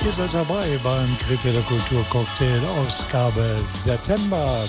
Ihr seid dabei beim Krefelder Kulturcocktail Ausgabe September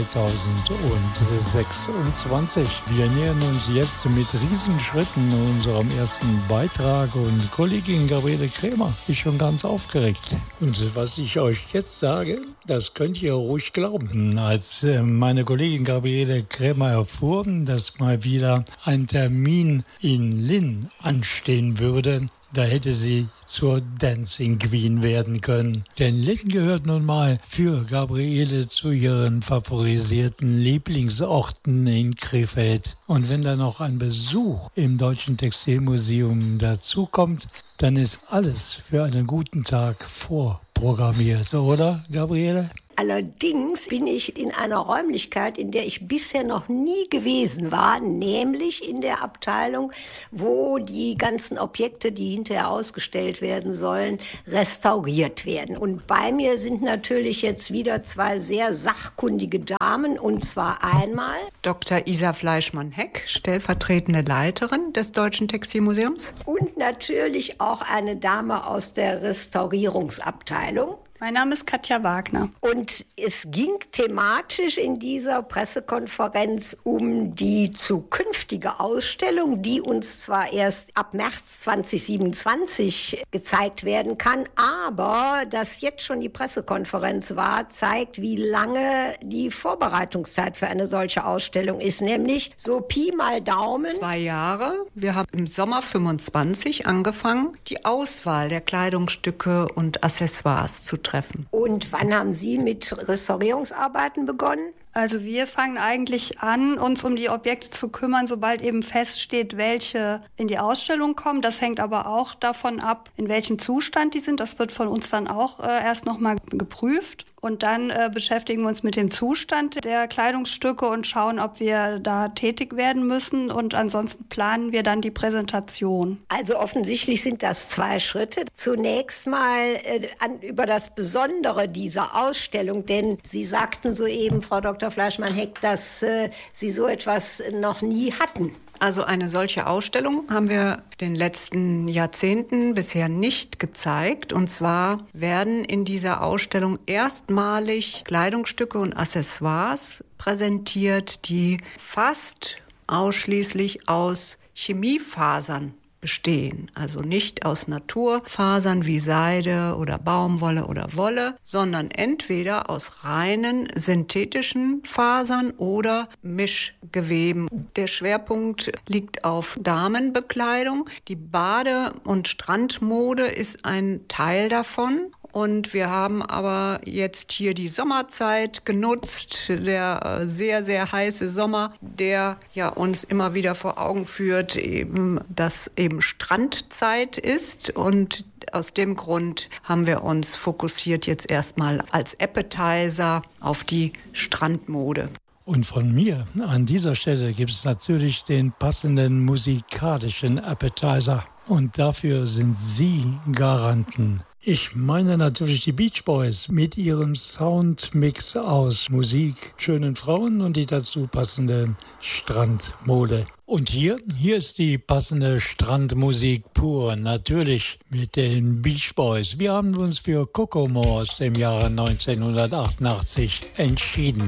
2026. Wir nähern uns jetzt mit Riesenschritten unserem ersten Beitrag und Kollegin Gabriele Krämer ist schon ganz aufgeregt. Und was ich euch jetzt sage, das könnt ihr ruhig glauben. Als meine Kollegin Gabriele Krämer erfuhr, dass mal wieder ein Termin in Linn anstehen würde, da hätte sie zur Dancing Queen werden können. Denn Linn gehört nun mal für Gabriele zu ihren favorisierten Lieblingsorten in Krefeld. Und wenn da noch ein Besuch im Deutschen Textilmuseum dazukommt, dann ist alles für einen guten Tag vorprogrammiert, oder, Gabriele? Allerdings bin ich in einer Räumlichkeit, in der ich bisher noch nie gewesen war, nämlich in der Abteilung, wo die ganzen Objekte, die hinterher ausgestellt werden sollen, restauriert werden. Und bei mir sind natürlich jetzt wieder zwei sehr sachkundige Damen, und zwar einmal Dr. Isa Fleischmann-Heck, stellvertretende Leiterin des Deutschen Textilmuseums. Und natürlich auch eine Dame aus der Restaurierungsabteilung. Mein Name ist Katja Wagner. Und es ging thematisch in dieser Pressekonferenz um die zukünftige Ausstellung, die uns zwar erst ab März 2027 gezeigt werden kann, aber dass jetzt schon die Pressekonferenz war, zeigt, wie lange die Vorbereitungszeit für eine solche Ausstellung ist, nämlich so Pi mal Daumen. 2 Jahre. Wir haben im Sommer 25 angefangen, die Auswahl der Kleidungsstücke und Accessoires zu treffen. Und wann haben Sie mit Restaurierungsarbeiten begonnen? Also wir fangen eigentlich an, uns um die Objekte zu kümmern, sobald eben feststeht, welche in die Ausstellung kommen. Das hängt aber auch davon ab, in welchem Zustand die sind. Das wird von uns dann auch erst nochmal geprüft. Und dann beschäftigen wir uns mit dem Zustand der Kleidungsstücke und schauen, ob wir da tätig werden müssen. Und ansonsten planen wir dann die Präsentation. Also offensichtlich sind das 2 Schritte. Zunächst mal über das Besondere dieser Ausstellung. Denn Sie sagten soeben, Frau Dr. Fleischmann-Heck, dass Sie so etwas noch nie hatten. Also eine solche Ausstellung haben wir in den letzten Jahrzehnten bisher nicht gezeigt. Und zwar werden in dieser Ausstellung erstmalig Kleidungsstücke und Accessoires präsentiert, die fast ausschließlich aus Chemiefasern bestehen. Also nicht aus Naturfasern wie Seide oder Baumwolle oder Wolle, sondern entweder aus reinen synthetischen Fasern oder Mischgeweben. Der Schwerpunkt liegt auf Damenbekleidung. Die Bade- und Strandmode ist ein Teil davon. Und wir haben aber jetzt hier die Sommerzeit genutzt, der sehr, sehr heiße Sommer, der ja uns immer wieder vor Augen führt, dass eben Strandzeit ist. Und aus dem Grund haben wir uns fokussiert jetzt erstmal als Appetizer auf die Strandmode. Und von mir an dieser Stelle gibt es natürlich den passenden musikalischen Appetizer. Und dafür sind Sie Garanten. Ich meine natürlich die Beach Boys mit ihrem Soundmix aus Musik, schönen Frauen und die dazu passende Strandmode. Und hier ist die passende Strandmusik pur, natürlich mit den Beach Boys. Wir haben uns für Kokomo aus dem Jahre 1988 entschieden.